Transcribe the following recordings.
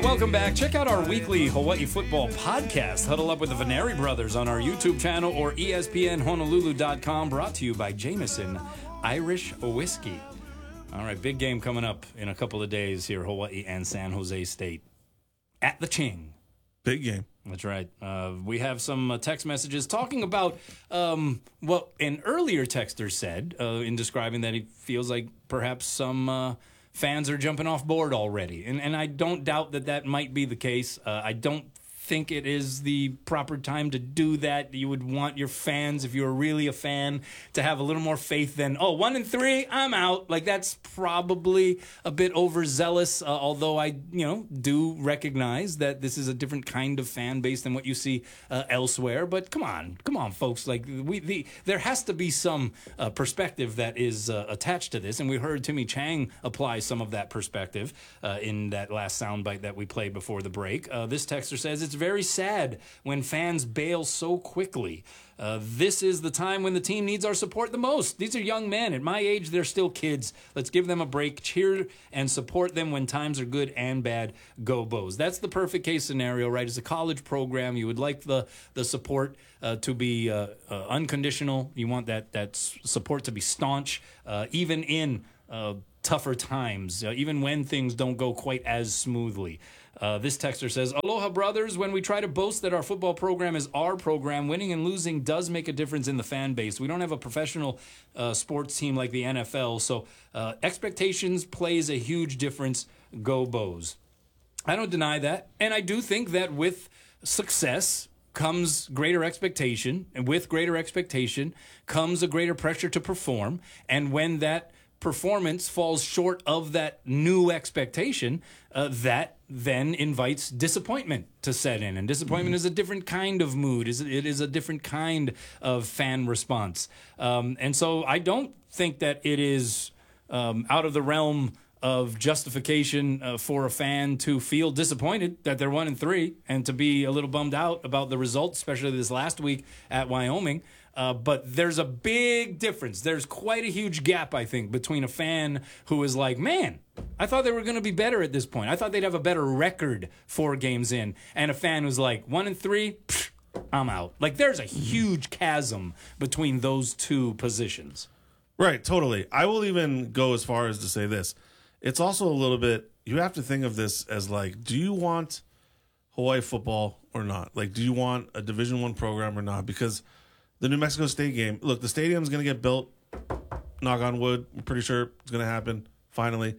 Welcome back. Check out our weekly Hawaii football podcast. Huddle up with the Veneri brothers on our YouTube channel or ESPNHonolulu.com. Brought to you by Jameson Irish Whiskey. All right, big game coming up in a couple of days here, Hawaii and San Jose State. At the Ching. Big game. That's right. We have some text messages talking about what an earlier texter said in describing that he feels like perhaps some fans are jumping off board already. And I don't doubt that might be the case. I don't think it is the proper time to do that. You would want your fans, if you're really a fan, to have a little more faith than, 1-3, I'm out. Like, that's probably a bit overzealous, although I, do recognize that this is a different kind of fan base than what you see elsewhere. But come on, folks. Like, there has to be some perspective that is attached to this, and we heard Timmy Chang apply some of that perspective in that last soundbite that we played before the break. This texter says, it's very sad when fans bail so quickly. This is the time when the team needs our support the most. These are young men. At my age, they're still kids. Let's give them a break, cheer and support them when times are good and bad. Go Bows. That's the perfect case scenario, right? As a college program, you would like the support to be unconditional. You want that support to be staunch, even in tougher times, even when things don't go quite as smoothly. This texter says, Aloha, brothers. When we try to boast that our football program is our program, winning and losing does make a difference in the fan base. We don't have a professional sports team like the NFL, so expectations plays a huge difference. Go Bows. I don't deny that, and I do think that with success comes greater expectation, and with greater expectation comes a greater pressure to perform, and when that performance falls short of that new expectation, that then invites disappointment to set in. And disappointment is a different kind of mood. It is a different kind of fan response. And so I don't think that it is out of the realm of justification for a fan to feel disappointed that they're 1-3 and to be a little bummed out about the results, especially this last week at Wyoming. But there's a big difference. There's quite a huge gap, I think, between a fan who is like, man, I thought they were going to be better at this point. I thought they'd have a better record 4 games in. And a fan who's like, 1-3, I'm out. Like, there's a huge chasm between those two positions. Right, totally. I will even go as far as to say this. It's also a little bit, you have to think of this as like, do you want Hawaii football or not? Like, do you want a Division I program or not? Because the New Mexico State game, look, the stadium's going to get built, knock on wood. I'm pretty sure it's going to happen, finally.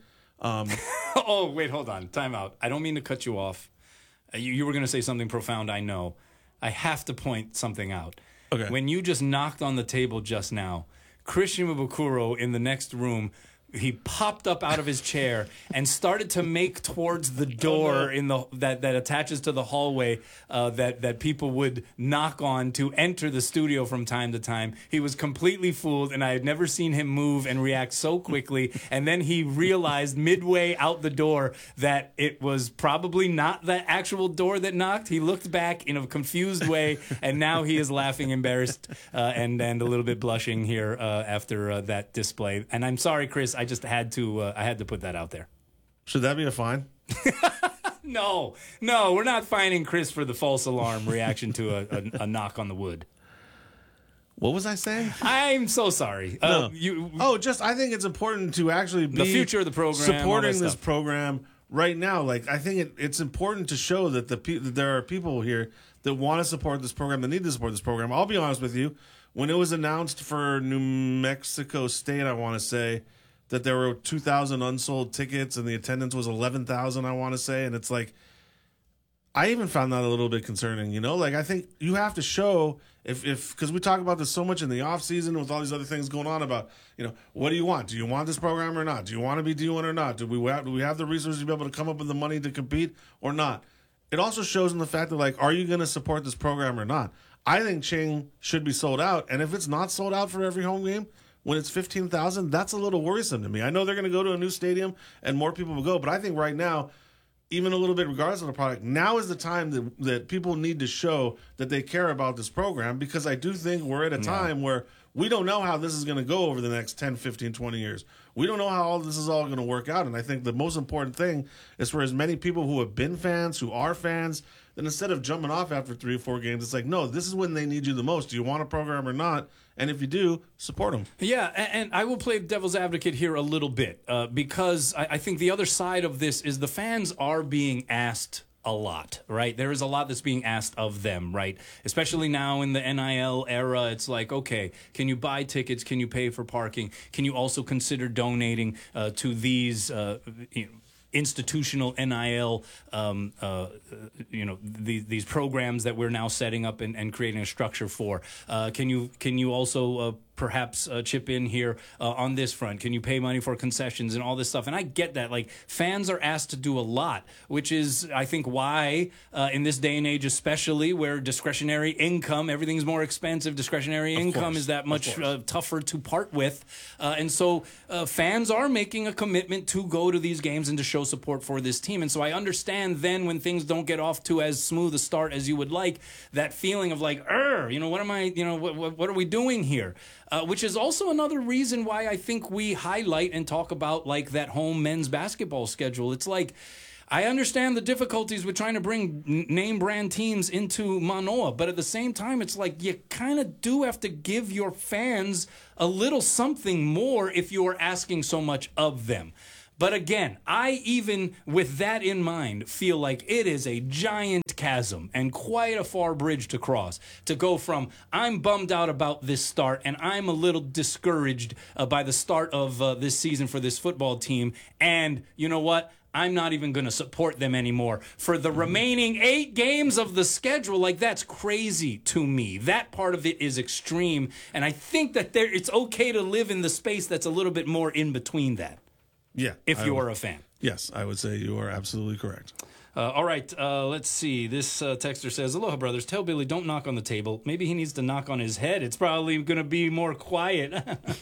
Oh, wait, hold on. Time out. I don't mean to cut you off. You were going to say something profound, I know. I have to point something out. Okay. When you just knocked on the table just now, Christian Mabukuro in the next room, he popped up out of his chair and started to make towards the door in the that attaches to the hallway that people would knock on to enter the studio from time to time. He was completely fooled, and I had never seen him move and react so quickly. And then he realized midway out the door that it was probably not the actual door that knocked. He looked back in a confused way, and now he is laughing, embarrassed, and a little bit blushing here after that display. And I'm sorry, Chris. I just had to put that out there. Should that be a fine? No, we're not fining Chris for the false alarm reaction to a knock on the wood. What was I saying? I'm so sorry. No. I think it's important to actually be the future of the program, supporting this program right now. Like, I think it's important to show that that there are people here that want to support this program, that need to support this program. I'll be honest with you. When it was announced for New Mexico State, I want to say that there were 2,000 unsold tickets and the attendance was 11,000, I want to say. And it's like, I even found that a little bit concerning, Like, I think you have to show, because we talk about this so much in the off season with all these other things going on about, what do you want? Do you want this program or not? Do you want to be D1 or not? Do we have the resources to be able to come up with the money to compete or not? It also shows in the fact that, like, are you going to support this program or not? I think Ching should be sold out. And if it's not sold out for every home game, when it's 15,000, that's a little worrisome to me. I know they're going to go to a new stadium and more people will go, but I think right now, even a little bit regardless of the product, now is the time that people need to show that they care about this program, because I do think we're at a time where we don't know how this is going to go over the next 10, 15, 20 years. We don't know how all this is all going to work out. And I think the most important thing is for as many people who have been fans, who are fans, then instead of jumping off after 3 or 4 games, it's like, no, this is when they need you the most. Do you want a program or not? And if you do, support them. Yeah, and I will play devil's advocate here a little bit because I think the other side of this is the fans are being asked a lot, right? There is a lot that's being asked of them, right? Especially now in the NIL era, it's like, okay, can you buy tickets? Can you pay for parking? Can you also consider donating to these institutional NIL, these programs that we're now setting up and creating a structure for? Can you also perhaps chip in here on this front? Can you pay money for concessions and all this stuff? And I get that. Like, fans are asked to do a lot, which is, I think, why in this day and age, especially where discretionary income, everything's more expensive, discretionary income is that much tougher to part with. And so fans are making a commitment to go to these games and to show support for this team. And so I understand then when things don't get off to as smooth a start as you would like, that feeling of like, what am I, what are we doing here? Which is also another reason why I think we highlight and talk about like that home men's basketball schedule. It's like, I understand the difficulties with trying to bring name brand teams into Manoa, but at the same time, it's like you kind of do have to give your fans a little something more if you are asking so much of them. But again, I even with that in mind feel like it is a giant chasm and quite a far bridge to cross to go from I'm bummed out about this start and I'm a little discouraged by the start of this season for this football team, and you know what? I'm not even going to support them anymore for the remaining 8 games of the schedule. Like, that's crazy to me. That part of it is extreme, and I think that it's okay to live in the space that's a little bit more in between that. Yeah. If you are a fan. Yes, I would say you are absolutely correct. All right, let's see. This texter says, Aloha, brothers. Tell Billy don't knock on the table. Maybe he needs to knock on his head. It's probably going to be more quiet.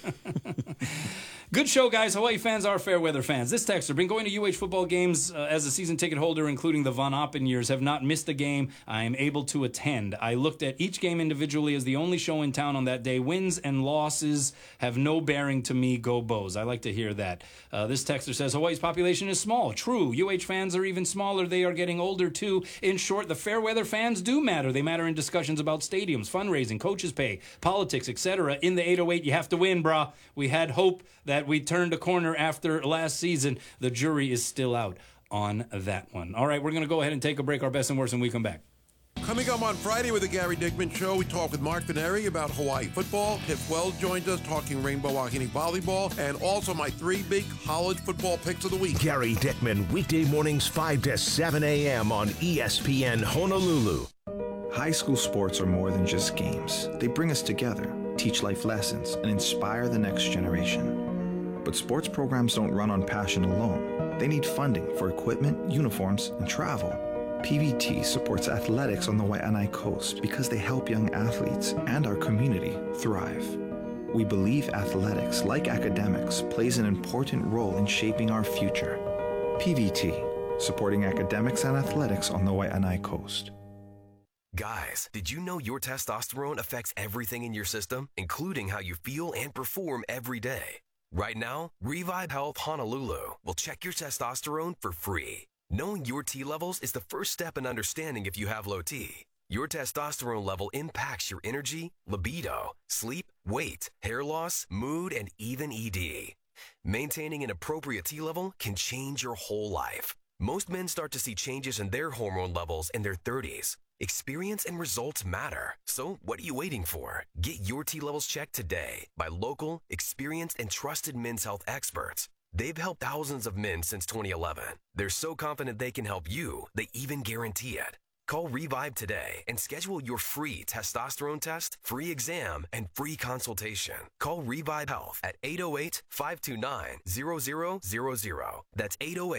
Good show, guys. Hawaii fans are fair weather fans. This texter, been going to UH football games as a season ticket holder, including the Von Oppen years, have not missed a game I am able to attend. I looked at each game individually as the only show in town on that day. Wins and losses have no bearing to me. Go Bows. I like to hear that. This texter says, Hawaii's population is small. True. UH fans are even smaller. They are getting older, too. In short, the fair weather fans do matter. They matter in discussions about stadiums, fundraising, coaches' pay, politics, etc. In the 808, you have to win, brah. We had hope that we turned a corner after last season. The jury is still out on that one. All right, we're going to go ahead and take a break. Our best and worst when we come back. Coming up on Friday with the Gary Dickman Show, we talk with Mark Veneri about Hawaii football. Tiff Wells joins us talking Rainbow Wahine volleyball, and also my 3 big college football picks of the week. Gary Dickman, weekday mornings 5 to 7 a.m. on ESPN Honolulu. High school sports are more than just games. They bring us together, teach life lessons, and inspire the next generation. But sports programs don't run on passion alone. They need funding for equipment, uniforms, and travel. PVT supports athletics on the Waianae Coast because they help young athletes and our community thrive. We believe athletics, like academics, plays an important role in shaping our future. PVT, supporting academics and athletics on the Waianae Coast. Guys, did you know your testosterone affects everything in your system, including how you feel and perform every day? Right now, Revive Health Honolulu will check your testosterone for free. Knowing your T levels is the first step in understanding if you have low T. Your testosterone level impacts your energy, libido, sleep, weight, hair loss, mood, and even ED. Maintaining an appropriate T level can change your whole life. Most men start to see changes in their hormone levels in their 30s. Experience and results matter. So what are you waiting for? Get your T levels checked today by local, experienced, and trusted men's health experts. They've helped thousands of men since 2011. They're so confident they can help you, they even guarantee it. Call Revive today and schedule your free testosterone test, free exam, and free consultation. Call Revive Health at 808-529-0000. That's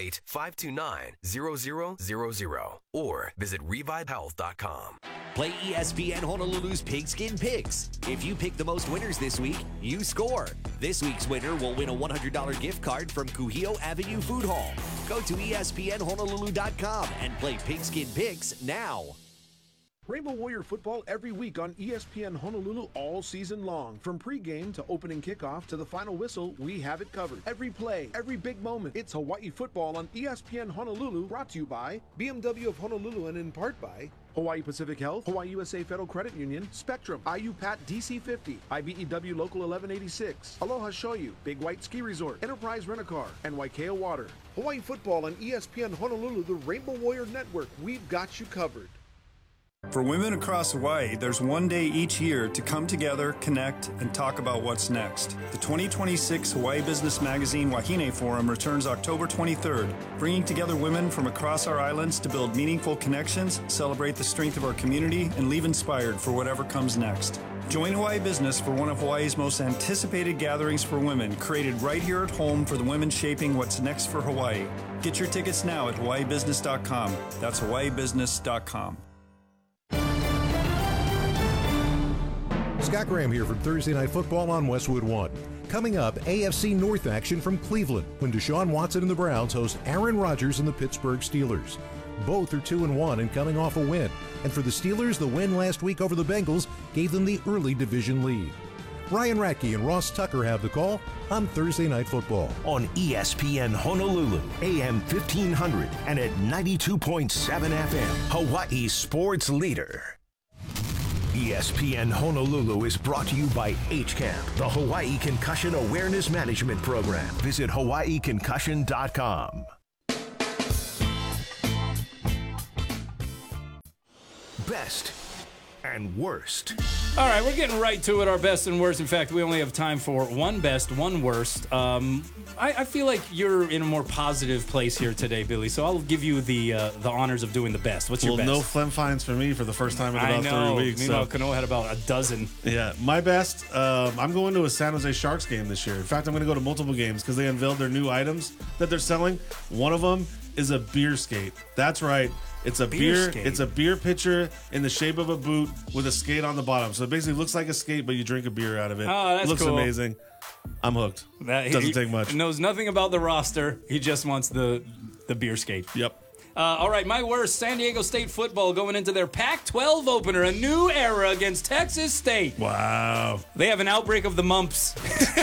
808-529-0000. Or visit revivehealth.com. Play ESPN Honolulu's Pigskin Picks. If you pick the most winners this week, you score. This week's winner will win a $100 gift card from Kuhio Avenue Food Hall. Go to ESPNHonolulu.com and play Pigskin Picks now. Rainbow Warrior football every week on ESPN Honolulu all season long. From pregame to opening kickoff to the final whistle, we have it covered. Every play, every big moment. It's Hawaii football on ESPN Honolulu, brought to you by BMW of Honolulu and in part by Hawaii Pacific Health, Hawaii USA Federal Credit Union, Spectrum, IUPAT DC50, IBEW Local 1186, Aloha Shoyu, Big White Ski Resort, Enterprise Rent-A-Car, and Waikea Water. Hawaii football on ESPN Honolulu, the Rainbow Warrior Network. We've got you covered. For women across Hawaii, there's one day each year to come together, connect, and talk about what's next. The 2026 Hawaii Business Magazine Wahine Forum returns October 23rd, bringing together women from across our islands to build meaningful connections, celebrate the strength of our community, and leave inspired for whatever comes next. Join Hawaii Business for one of Hawaii's most anticipated gatherings for women, created right here at home for the women shaping what's next for Hawaii. Get your tickets now at hawaiibusiness.com. That's hawaiibusiness.com. Scott Graham here from Thursday Night Football on Westwood One. Coming up, AFC North action from Cleveland when Deshaun Watson and the Browns host Aaron Rodgers and the Pittsburgh Steelers. Both are 2-1 and coming off a win. And for the Steelers, the win last week over the Bengals gave them the early division lead. Ryan Ratke and Ross Tucker have the call on Thursday Night Football. On ESPN Honolulu, AM 1500 and at 92.7 FM, Hawaii's sports leader. ESPN Honolulu is brought to you by HCAMP, the Hawaii Concussion Awareness Management Program. Visit hawaiiconcussion.com. Best and worst. All right, we're getting right to it, our best and worst. In fact, we only have time for one best, one worst. I feel like you're in a more positive place here today, Billy, so I'll give you the honors of doing the best. What's your best? No phlegm fines for me for the first time in about 3 weeks. Meanwhile, Kanoa had about a dozen. Yeah, my best, I'm going to a San Jose Sharks game this year. In fact, I'm going to go to multiple games because they unveiled their new items that they're selling. One of them is a beer skate. That's right. It's a beer. It's a beer pitcher in the shape of a boot with a skate on the bottom. So it basically looks like a skate, but you drink a beer out of it. Oh, that's looks cool. amazing. I'm hooked. Doesn't take much. Knows nothing about the roster. He just wants the beer skate. Yep. All right, my worst, San Diego State football going into their Pac-12 opener, a new era against Texas State. Wow. They have an outbreak of the mumps.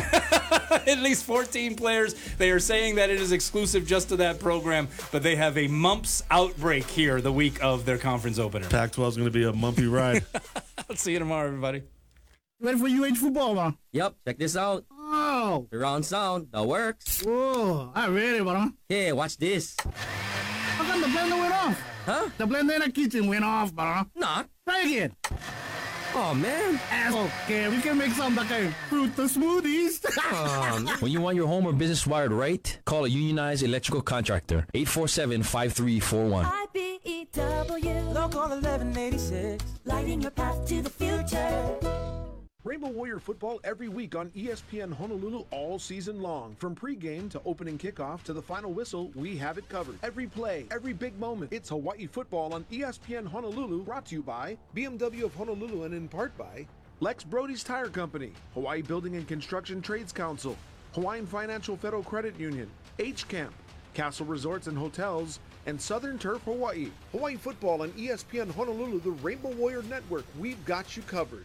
At least 14 players. They are saying that it is exclusive just to that program, but they have a mumps outbreak here the week of their conference opener. Pac-12 is going to be a mumpy ride. I'll see you tomorrow, everybody. Ready for UH football, man? Yep, check this out. Oh. Surround sound, that works. Whoa, I'm ready, bro. Hey, watch this. How come the blender went off? Huh? The blender in the kitchen went off, bro. Not. Try again. Oh, man. Okay, we can make some like a fruit the smoothies. When you want your home or business wired right, call a unionized electrical contractor. 847-5341. IBEW Local 1186, lighting your path to the future. Rainbow Warrior football every week on ESPN Honolulu all season long. From pregame to opening kickoff to the final whistle, we have it covered. Every play, every big moment. It's Hawaii football on ESPN Honolulu, brought to you by BMW of Honolulu and in part by Lex Brody's Tire Company, Hawaii Building and Construction Trades Council, Hawaiian Financial Federal Credit Union, HCAMP, Castle Resorts and Hotels, and Southern Turf Hawaii. Hawaii football on ESPN Honolulu, the Rainbow Warrior Network. We've got you covered.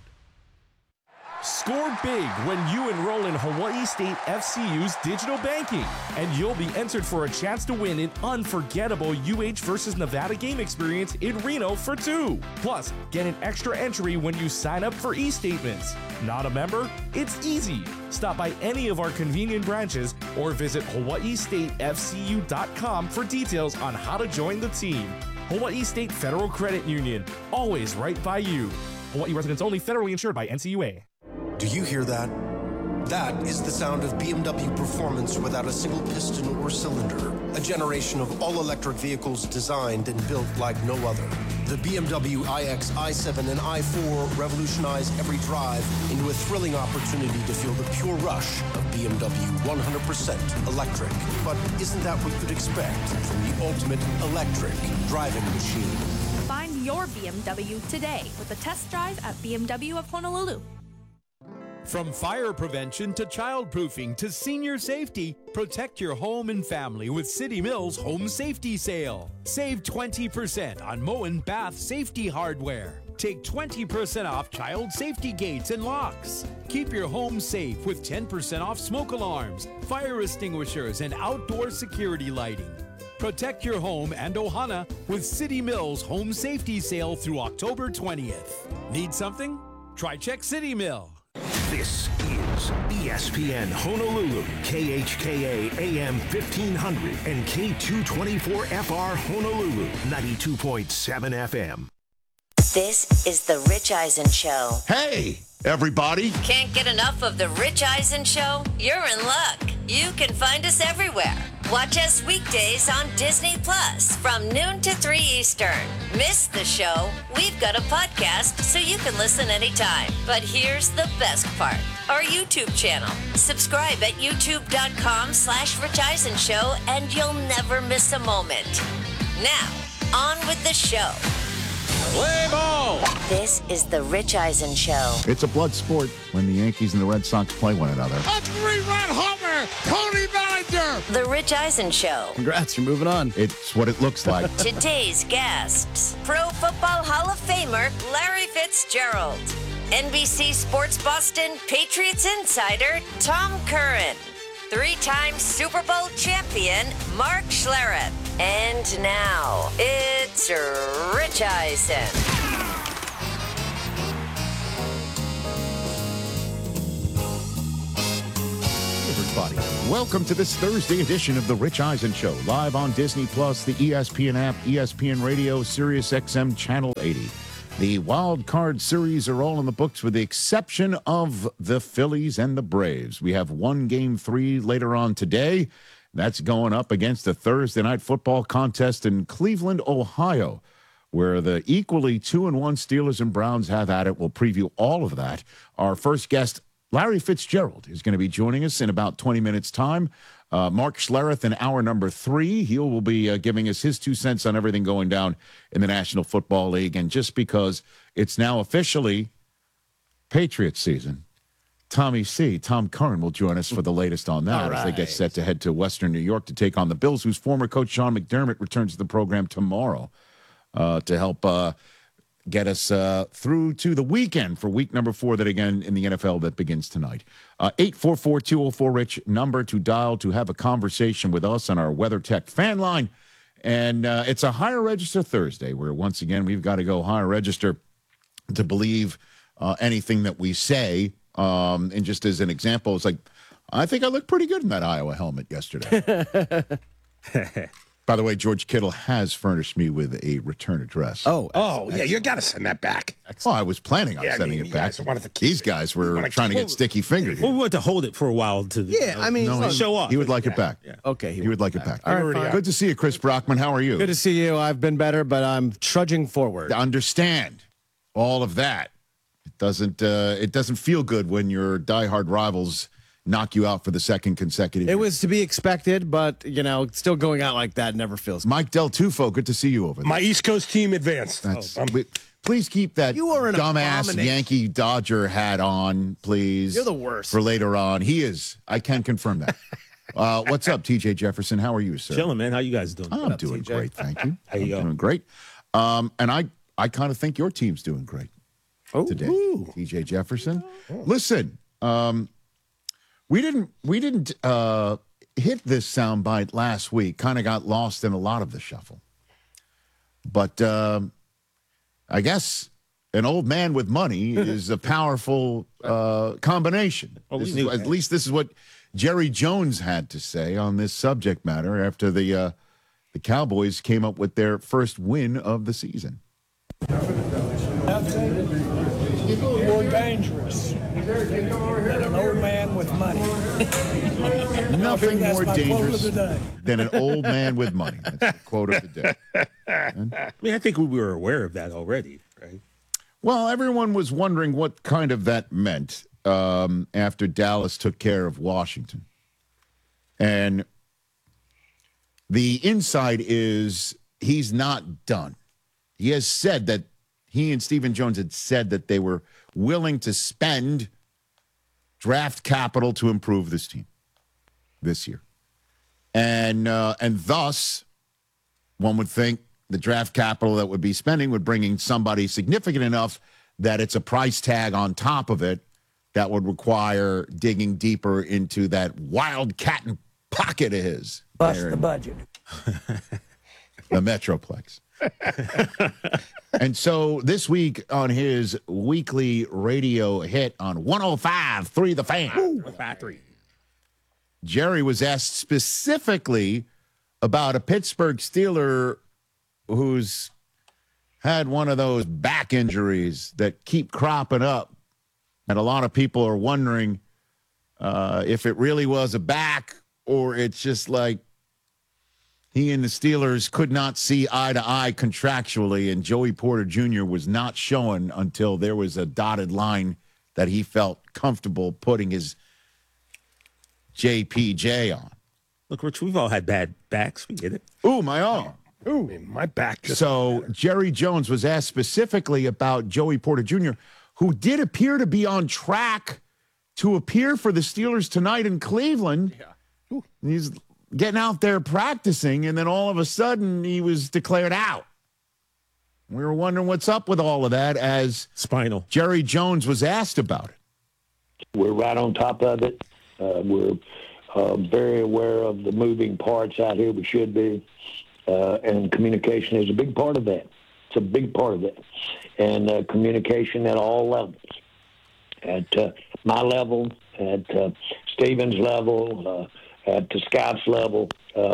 Score big when you enroll in Hawaii State FCU's digital banking, and you'll be entered for a chance to win an unforgettable UH versus Nevada game experience in Reno for 2. Plus, get an extra entry when you sign up for e-statements. Not a member? It's easy. Stop by any of our convenient branches or visit hawaiistatefcu.com for details on how to join the team. Hawaii State Federal Credit Union, always right by you. Hawaii residents only, federally insured by NCUA. Do you hear that? That is the sound of BMW performance without a single piston or cylinder. A generation of all-electric vehicles designed and built like no other. The BMW iX, i7, and i4 revolutionize every drive into a thrilling opportunity to feel the pure rush of BMW 100% electric. But isn't that what you'd expect from the ultimate electric driving machine? Find your BMW today with a test drive at BMW of Honolulu. From fire prevention to childproofing to senior safety, protect your home and family with City Mills Home Safety Sale. Save 20% on Moen Bath Safety Hardware. Take 20% off child safety gates and locks. Keep your home safe with 10% off smoke alarms, fire extinguishers, and outdoor security lighting. Protect your home and Ohana with City Mills Home Safety Sale through October 20th. Need something? Try Check City Mill. This is ESPN Honolulu, KHKA AM 1500 and K224FR Honolulu, 92.7 FM. This is The Rich Eisen Show. Hey, everybody. Can't get enough of The Rich Eisen Show? You're in luck. You can find us everywhere. Watch us weekdays on Disney Plus from noon to 3 Eastern. Miss the show? We've got a podcast so you can listen anytime. But here's the best part. Our YouTube channel. Subscribe at youtube.com/Rich Eisen Show and you'll never miss a moment. Now, on with the show. Play ball! This is The Rich Eisen Show. It's a blood sport when the Yankees and the Red Sox play one another. A three-run homer, Tony Bellinger. The Rich Eisen Show. Congrats, you're moving on. It's what it looks like. Today's guests, Pro Football Hall of Famer Larry Fitzgerald, NBC Sports Boston Patriots insider Tom Curran, three-time Super Bowl champion Mark Schlereth. And now, it's Rich Eisen. Everybody, welcome to this Thursday edition of The Rich Eisen Show, live on Disney Plus, the ESPN app, ESPN Radio, Sirius XM Channel 80. The wild card series are all in the books with the exception of the Phillies and the Braves. We have one game 3 later on today. That's going up against the Thursday night football contest in Cleveland, Ohio, where the equally 2-1 Steelers and Browns have at it. We'll preview all of that. Our first guest, Larry Fitzgerald, is going to be joining us in about 20 minutes' time. Mark Schlereth in hour number 3. He will be giving us his 2 cents on everything going down in the National Football League. And just because it's now officially Patriots season, Tom Curran will join us for the latest on that as they get set to head to Western New York to take on the Bills, whose former coach Sean McDermott returns to the program tomorrow to help get us through to the weekend for week number 4 that, again, in the NFL that begins tonight. 844-204-RICH, number to dial to have a conversation with us on our WeatherTech fan line. And it's a higher register Thursday where, once again, we've got to go higher register to believe anything that we say. And just as an example, it's like, I think I looked pretty good in that Iowa helmet yesterday. By the way, George Kittle has furnished me with a return address. Oh, yeah, you got to send that back. Well, I was planning on sending it back. These guys were trying to get sticky fingered. Well, we want to hold it for a while to show off. He would like it back. Yeah. Okay. He would like it back. All right, good to see you, Chris Brockman. How are you? Good to see you. I've been better, but I'm trudging forward. Understand all of that. It doesn't feel good when your diehard rivals knock you out for the second consecutive year. It was to be expected, but, still going out like that never feels good. Mike Del Tufo, good to see you over there. My East Coast team advanced. Please keep that You are an dumbass abomination. Yankee Dodger hat on, please. You're the worst. For later on. He is. I can confirm that. What's up, TJ Jefferson? How are you, sir? Chilling, man. How you guys doing? I'm doing great, thank you. How you doing great. And I kind of think your team's doing great today. TJ Jefferson. Listen, we didn't hit this soundbite last week. Kind of got lost in a lot of the shuffle. But I guess an old man with money is a powerful combination. At least this is what Jerry Jones had to say on this subject matter after the Cowboys came up with their first win of the season. More dangerous than an old man with money. Nothing more dangerous than an old man with money. That's the quote of the day. I think we were aware of that already, right? Well, everyone was wondering what kind of that meant after Dallas took care of Washington. And the inside is he's not done. He has said that he and Stephen Jones had said that they were willing to spend draft capital to improve this team this year. And thus, one would think the draft capital that would be spending would bring in somebody significant enough that it's a price tag on top of it that would require digging deeper into that wildcat pocket of his. Bust the budget. The Metroplex. And so this week on his weekly radio hit on 105.3 The Fan, 105.3, Jerry was asked specifically about a Pittsburgh Steeler who's had one of those back injuries that keep cropping up. And a lot of people are wondering if it really was a back or it's just like he and the Steelers could not see eye to eye contractually, and Joey Porter Jr. was not showing until there was a dotted line that he felt comfortable putting his JPJ on. Look, Rich, we've all had bad backs. We get it. Ooh, my arm. Ooh, my back. So Jerry Jones was asked specifically about Joey Porter Jr., who did appear to be on track to appear for the Steelers tonight in Cleveland. Yeah. He's getting out there practicing, and then all of a sudden he was declared out. We were wondering what's up with all of that as spinal. Jerry Jones was asked about it. We're right on top of it. We're very aware of the moving parts out here. We should be. And communication is a big part of that. It's a big part of it. And communication at all levels. At my level, at Steven's level, at the scouts level,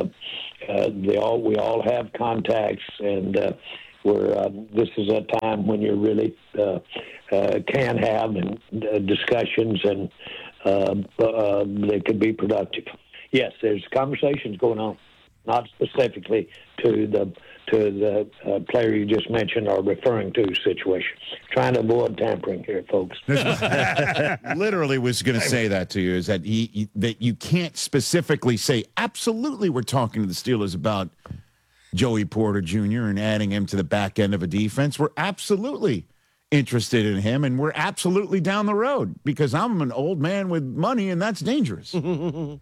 we all have contacts, and this is a time when you really can have discussions, and they could be productive. Yes, there's conversations going on, not specifically to the player you just mentioned or referring to situation. Trying to avoid tampering here, folks. Literally was going to say that to you, is that that you can't specifically say, absolutely, we're talking to the Steelers about Joey Porter Jr. and adding him to the back end of a defense. We're absolutely interested in him, and we're absolutely down the road because I'm an old man with money, and that's dangerous. And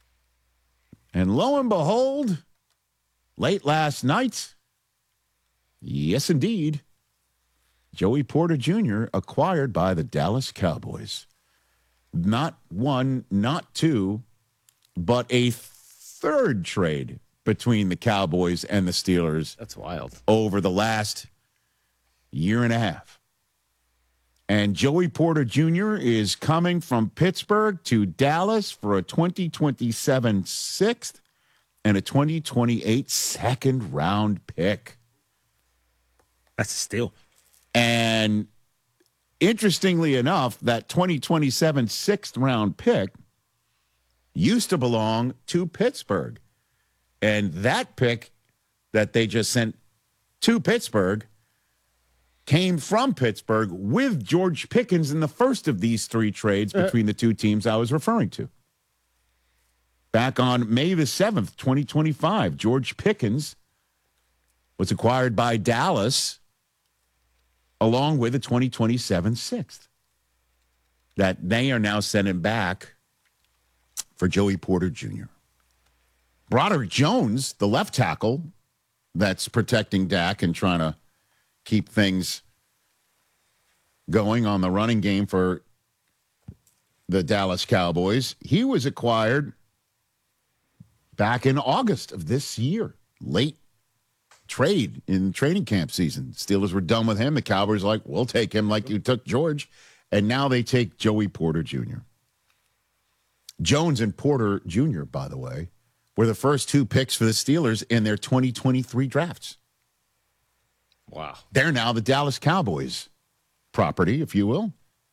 lo and behold, late last night, yes, indeed, Joey Porter Jr. acquired by the Dallas Cowboys. Not one, not two, but a third trade between the Cowboys and the Steelers. That's wild. Over the last year and a half. And Joey Porter Jr. is coming from Pittsburgh to Dallas for a 2027 sixth and a 2028 second round pick. That's a steal. And interestingly enough, that 2027 sixth round pick used to belong to Pittsburgh. And that pick that they just sent to Pittsburgh came from Pittsburgh with George Pickens in the first of these three trades between the two teams I was referring to. Back on May the 7th, 2025, George Pickens was acquired by Dallas along with a 2027 sixth that they are now sending back for Joey Porter Jr. Broderick Jones, the left tackle that's protecting Dak and trying to keep things going on the running game for the Dallas Cowboys, he was acquired back in August of this year, late trade in training camp season. Steelers were done with him. The Cowboys were like, we'll take him like you took George. And now they take Joey Porter Jr. Jones and Porter Jr., by the way, were the first two picks for the Steelers in their 2023 drafts. Wow. They're now the Dallas Cowboys property, if you will.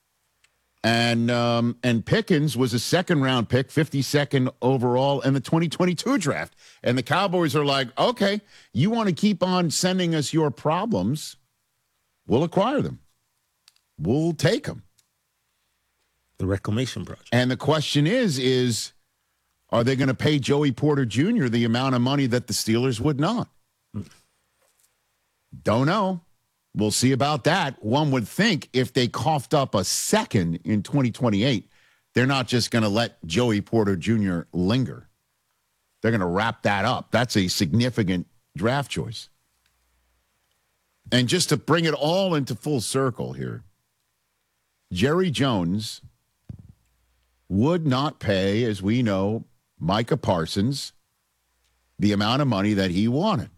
And Pickens was a second-round pick, 52nd overall in the 2022 draft. And the Cowboys are like, okay, you want to keep on sending us your problems, we'll acquire them. We'll take them. The reclamation project. And the question is are they going to pay Joey Porter Jr. the amount of money that the Steelers would not? Don't know. We'll see about that. One would think if they coughed up a second in 2028, they're not just going to let Joey Porter Jr. linger. They're going to wrap that up. That's a significant draft choice. And just to bring it all into full circle here, Jerry Jones would not pay, as we know, Micah Parsons the amount of money that he wanted.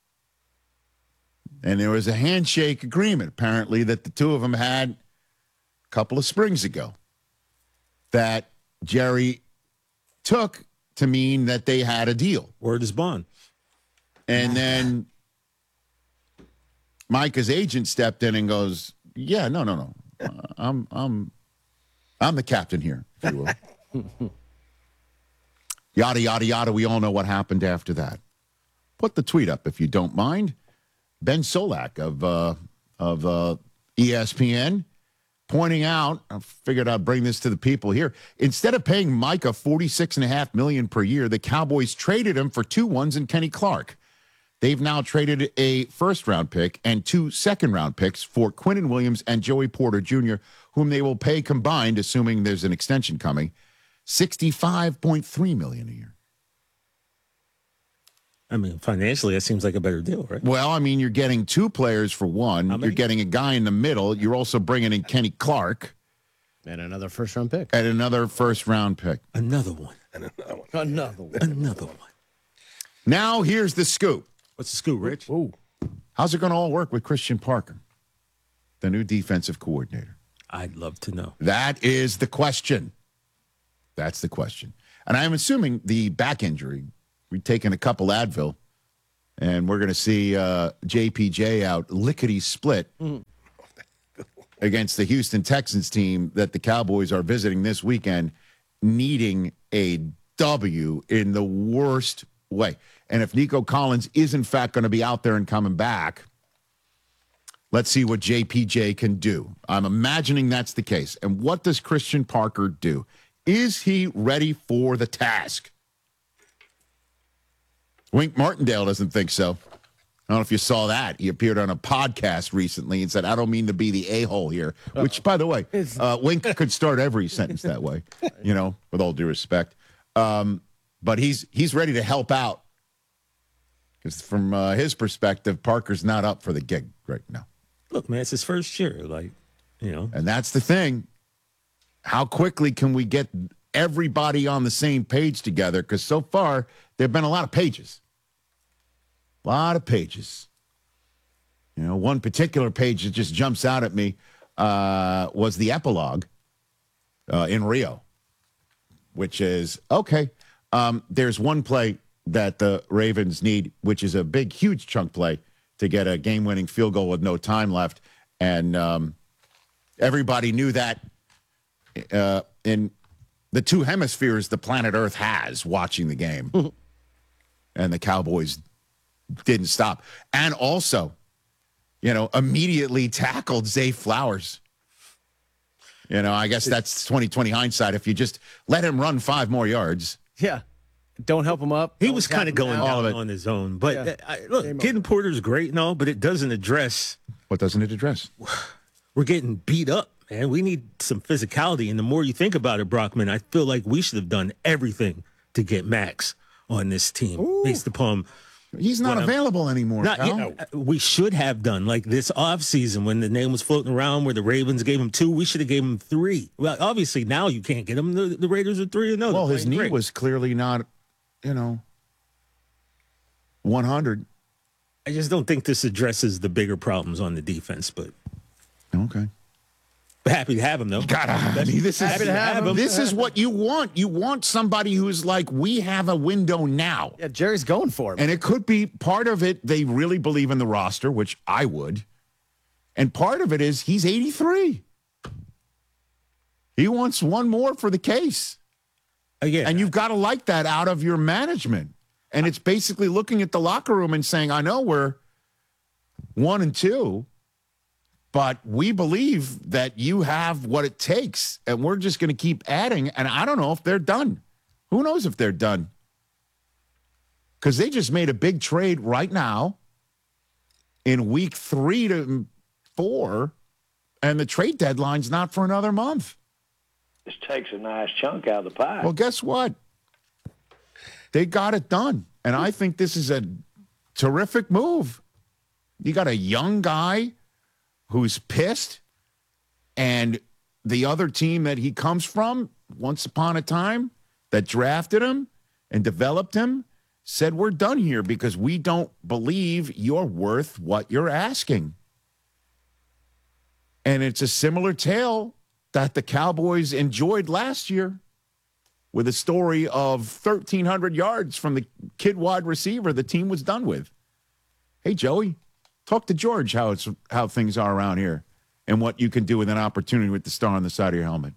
And there was a handshake agreement, apparently, that the two of them had a couple of springs ago that Jerry took to mean that they had a deal. Word is bond. And then Micah's agent stepped in and goes, yeah, no. I'm the captain here, if you will. Yada, yada, yada. We all know what happened after that. Put the tweet up if you don't mind. Ben Solak of ESPN pointing out, I figured I'd bring this to the people here. Instead of paying Micah $46.5 million per year, the Cowboys traded him for 2 ones and Kenny Clark. They've now traded a first-round pick and 2 second-round picks for Quinnen Williams and Joey Porter Jr., whom they will pay combined, assuming there's an extension coming, $65.3 million a year. I mean, financially, that seems like a better deal, right? Well, I mean, you're getting 2 players for 1. You're getting a guy in the middle. You're also bringing in Kenny Clark. And another first-round pick. And another first-round pick. Another one. Another one. Now, here's the scoop. What's the scoop, Rich? Ooh. How's it going to all work with Christian Parker, the new defensive coordinator? I'd love to know. That is the question. That's the question. And I'm assuming the back injury, we've taken a couple Advil, and we're going to see JPJ out lickety-split against the Houston Texans team that the Cowboys are visiting this weekend, needing a W in the worst way. And if Nico Collins is, in fact, going to be out there and coming back, let's see what JPJ can do. I'm imagining that's the case. And what does Christian Parker do? Is he ready for the task? Wink Martindale doesn't think so. I don't know if you saw that. He appeared on a podcast recently and said, I don't mean to be the a-hole here, which, by the way, Wink could start every sentence that way, with all due respect. But he's ready to help out. Because from his perspective, Parker's not up for the gig right now. Look, man, it's his first year. And that's the thing. How quickly can we get everybody on the same page together? Because so far, there have been a lot of pages. A lot of pages. One particular page that just jumps out at me was the epilogue in Rio, which is, okay, there's one play that the Ravens need, which is a big, huge chunk play to get a game-winning field goal with no time left. And everybody knew that in the 2 hemispheres the planet Earth has watching the game. And the Cowboys didn't stop. And also, immediately tackled Zay Flowers. I guess that's 20/20 hindsight. If you just let him run 5 more yards. Yeah. Don't help him up. He was kind of going down on his own. But look, getting Porter's great and all, but it doesn't address. What doesn't it address? We're getting beat up, man. We need some physicality. And the more you think about it, Brockman, I feel like we should have done everything to get Max on this team based upon. He's not available anymore. We should have done like this offseason when the name was floating around where the Ravens gave him 2. We should have gave him 3. Well, obviously now you can't get him. The Raiders are 3-0. Well, his knee was clearly not, 100. I just don't think this addresses the bigger problems on the defense, but. Okay. Happy to have him, though. This is what you want. You want somebody who's like, we have a window now. Yeah, Jerry's going for him. And it could be part of it, they really believe in the roster, which I would. And part of it is he's 83. He wants one more for the case. Yeah. And you've got to like that out of your management. And it's basically looking at the locker room and saying, I know we're 1-2. But we believe that you have what it takes, and we're just going to keep adding. And I don't know if they're done. Who knows if they're done? Because they just made a big trade right now in week 3 to 4, and the trade deadline's not for another month. This takes a nice chunk out of the pie. Well, guess what? They got it done. And I think this is a terrific move. You got a young guy who's pissed, and the other team that he comes from, once upon a time, that drafted him and developed him, said, we're done here because we don't believe you're worth what you're asking. And it's a similar tale that the Cowboys enjoyed last year with a story of 1,300 yards from the kid wide receiver the team was done with. Hey, Joey, talk to George how things are around here and what you can do with an opportunity with the star on the side of your helmet.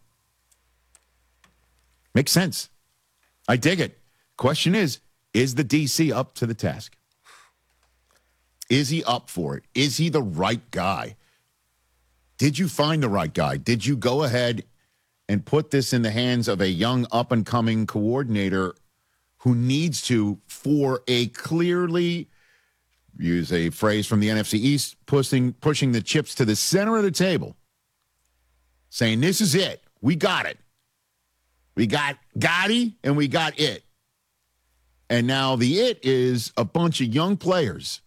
Makes sense. I dig it. Question is the DC up to the task? Is he up for it? Is he the right guy? Did you find the right guy? Did you go ahead and put this in the hands of a young up-and-coming coordinator who needs to, for a clearly, use a phrase from the NFC East, pushing the chips to the center of the table, saying, this is it. We got it. We got Gotti, and we got it. And now the it is a bunch of young players.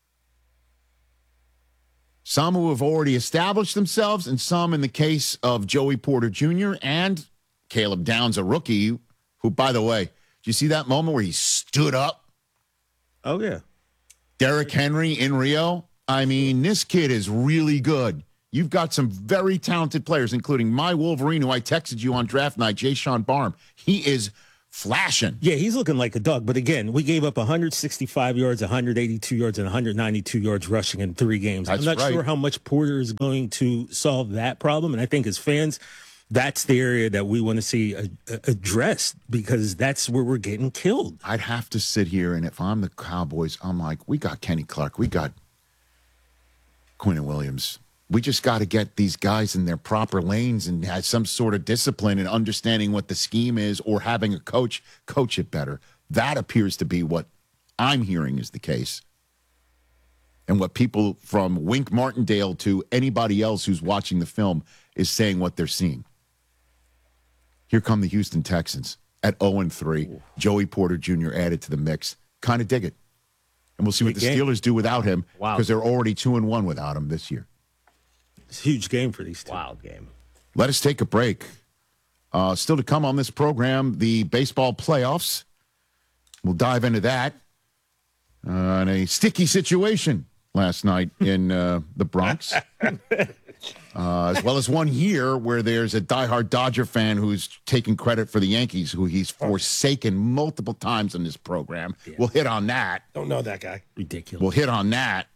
Some who have already established themselves, and some, in the case of Joey Porter Jr. and Caleb Downs, a rookie, who, by the way, did you see that moment where he stood up? Oh, yeah. Derrick Henry in Rio. I mean, this kid is really good. You've got some very talented players, including my Wolverine, who I texted you on draft night, Jay Sean Barham. He is flashing. Yeah, he's looking like a dog. But again, we gave up 165 yards, 182 yards, and 192 yards rushing in 3 games. That's I'm not right. sure how much Porter is going to solve that problem. And I think as fans, that's the area that we want to see addressed, because that's where we're getting killed. I'd have to sit here, and if I'm the Cowboys, I'm like, we got Kenny Clark. We got Quinnen Williams. We just got to get these guys in their proper lanes and have some sort of discipline and understanding what the scheme is, or having a coach it better. That appears to be what I'm hearing is the case. And what people from Wink Martindale to anybody else who's watching the film is saying what they're seeing. Here come the Houston Texans at 0-3. Joey Porter Jr. added to the mix. Kind of dig it. And we'll see what the Steelers do without him, because they're already 2-1 without him this year. It's a huge game for these two. Wild game. Let us take a break. Still to come on this program, the baseball playoffs. We'll dive into that. In a sticky situation last night in the Bronx. As well as one here where there's a diehard Dodger fan who's taking credit for the Yankees, who he's forsaken multiple times in this program. Yeah. We'll hit on that. Don't know that guy. Ridiculous. We'll hit on that.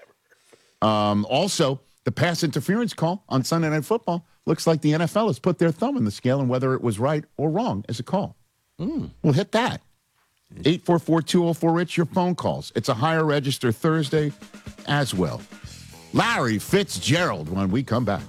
Also, the pass interference call on Sunday Night Football. Looks like the NFL has put their thumb in the scale on whether it was right or wrong as a call. We'll hit that. 844-204-RICH, your phone calls. It's a higher register Thursday as well. Larry Fitzgerald when we come back.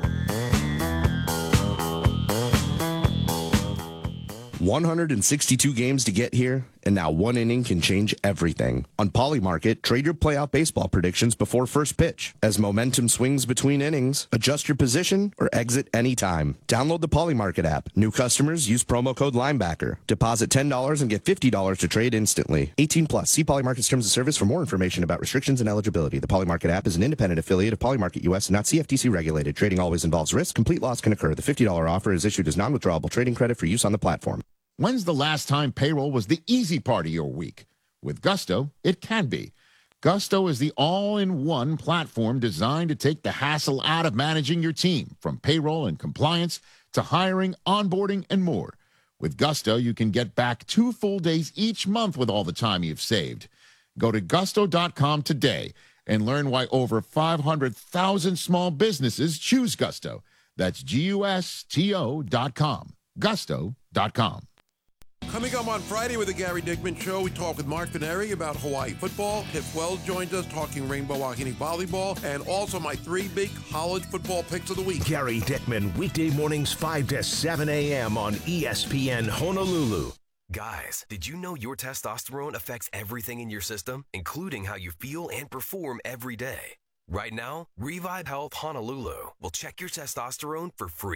162 games to get here, and now one inning can change everything. On Polymarket, trade your playout baseball predictions before first pitch. As momentum swings between innings, adjust your position or exit anytime. Download the Polymarket app. New customers use promo code Linebacker. Deposit $10 and get $50 to trade instantly. 18 plus. See Polymarket's terms of service for more information about restrictions and eligibility. The Polymarket app is an independent affiliate of Polymarket US and not CFTC regulated. Trading always involves risk. Complete loss can occur. The $50 offer is issued as non-withdrawable trading credit for use on the platform. When's the last time payroll was the easy part of your week? With Gusto, it can be. Gusto is the all-in-one platform designed to take the hassle out of managing your team, from payroll and compliance to hiring, onboarding, and more. With Gusto, you can get back 2 full days each month with all the time you've saved. Go to gusto.com today and learn why over 500,000 small businesses choose Gusto. That's GUSTO.com. Gusto.com. Coming up on Friday with the Gary Dickman Show, we talk with Mark Fineri about Hawaii football. Tiff Wells joins us talking Rainbow Wahine volleyball, and also my 3 big college football picks of the week. Gary Dickman, weekday mornings 5 to 7 a.m. on ESPN Honolulu. Guys, did you know your testosterone affects everything in your system, including how you feel and perform every day? Right now, Revive Health Honolulu will check your testosterone for free.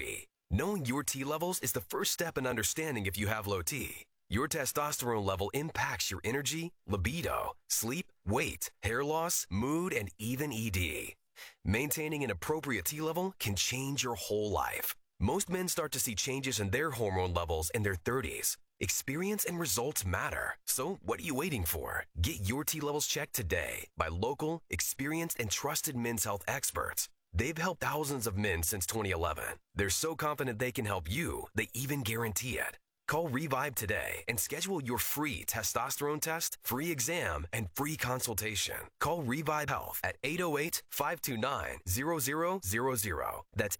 Knowing your T levels is the first step in understanding if you have low T. Your testosterone level impacts your energy, libido, sleep, weight, hair loss, mood, and even ED. Maintaining an appropriate T level can change your whole life. Most men start to see changes in their hormone levels in their 30s. Experience and results matter. So what are you waiting for? Get your T levels checked today by local, experienced, and trusted men's health experts. They've helped thousands of men since 2011. They're so confident they can help you, they even guarantee it. Call Revive today and schedule your free testosterone test, free exam, and free consultation. Call Revive Health at 808-529-0000. That's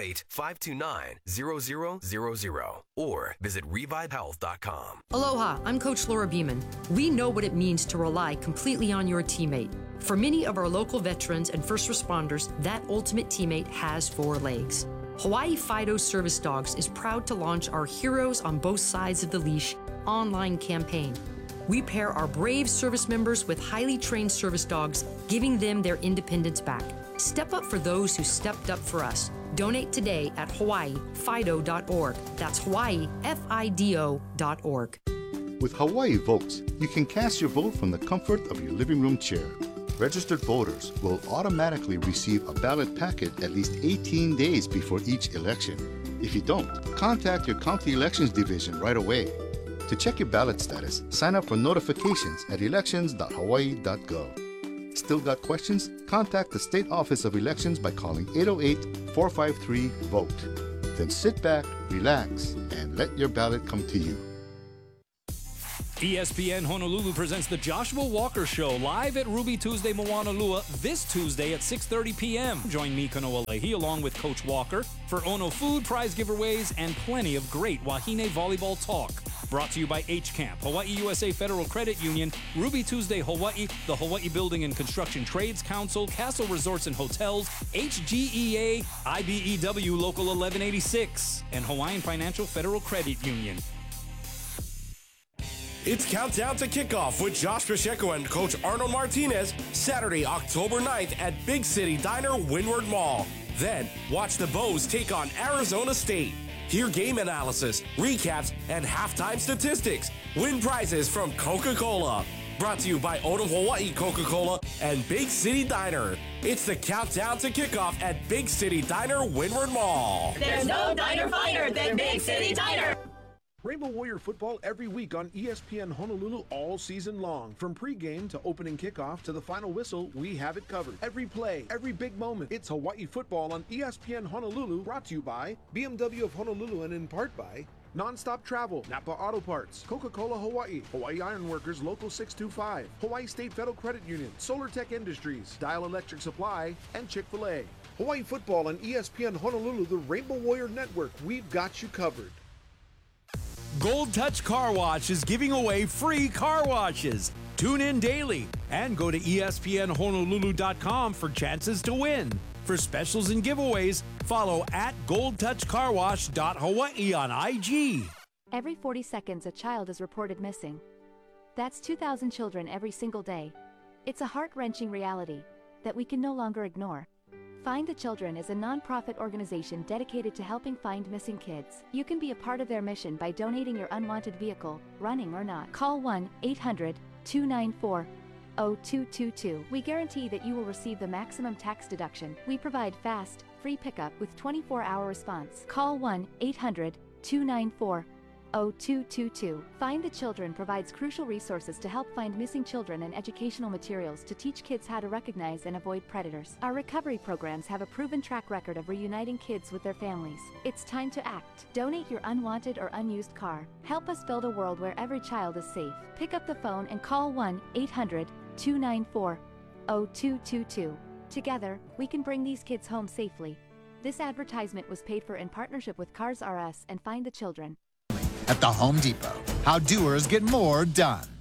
808-529-0000. Or visit revivehealth.com. Aloha, I'm Coach Laura Beeman. We know what it means to rely completely on your teammate. For many of our local veterans and first responders, that ultimate teammate has 4 legs. Hawaii Fido Service Dogs is proud to launch our Heroes on Both Sides of the Leash online campaign. We pair our brave service members with highly trained service dogs, giving them their independence back. Step up for those who stepped up for us. Donate today at hawaiifido.org. That's hawaiifido.org. With Hawaii Votes, you can cast your vote from the comfort of your living room chair. Registered voters will automatically receive a ballot packet at least 18 days before each election. If you don't, contact your county elections division right away. To check your ballot status, sign up for notifications at elections.hawaii.gov. Still got questions? Contact the State Office of Elections by calling 808-453-VOTE. Then sit back, relax, and let your ballot come to you. ESPN Honolulu presents the Joshua Walker Show live at Ruby Tuesday Moanalua this Tuesday at 6:30 p.m. Join me, Kanoa Leahy, along with Coach Walker for Ono food, prize giveaways, and plenty of great Wahine volleyball talk. Brought to you by H-Camp, Hawaii USA Federal Credit Union, Ruby Tuesday Hawaii, the Hawaii Building and Construction Trades Council, Castle Resorts and Hotels, HGEA, IBEW Local 1186, and Hawaiian Financial Federal Credit Union. It's Countdown to Kickoff with Josh Pacheco and Coach Arnold Martinez, Saturday, October 9th at Big City Diner, Windward Mall. Then, watch the Bows take on Arizona State. Hear game analysis, recaps, and halftime statistics. Win prizes from Coca-Cola. Brought to you by Odom Hawaii Coca-Cola and Big City Diner. It's the Countdown to Kickoff at Big City Diner, Windward Mall. There's no diner finer than Big City Diner. Rainbow Warrior football every week on ESPN Honolulu all season long. From pregame to opening kickoff to the final whistle, we have it covered. Every play, every big moment. It's Hawaii football on ESPN Honolulu, brought to you by BMW of Honolulu and in part by Nonstop Travel, Napa Auto Parts, Coca-Cola Hawaii, Hawaii Iron Workers Local 625, Hawaii State Federal Credit Union, Solar Tech Industries, Dial Electric Supply, and Chick-fil-A. Hawaii football on ESPN Honolulu, the Rainbow Warrior Network. We've got you covered. Gold Touch Car Wash is giving away free car washes. Tune in daily and go to espnhonolulu.com for chances to win. For specials and giveaways, follow at goldtouchcarwash.hawaii on IG. Every 40 seconds, a child is reported missing. That's 2,000 children every single day. It's a heart-wrenching reality that we can no longer ignore. Find the Children is a nonprofit organization dedicated to helping find missing kids. You can be a part of their mission by donating your unwanted vehicle, running or not. Call 1-800-294-0222. We guarantee that you will receive the maximum tax deduction. We provide fast, free pickup with 24-hour response. Call 1-800-294-0222. Find the Children provides crucial resources to help find missing children and educational materials to teach kids how to recognize and avoid predators. Our recovery programs have a proven track record of reuniting kids with their families. It's time to act. Donate your unwanted or unused car. Help us build a world where every child is safe. Pick up the phone and call 1-800-294-0222. Together, we can bring these kids home safely. This advertisement was paid for in partnership with Cars R Us and Find the Children. At the Home Depot, how doers get more done.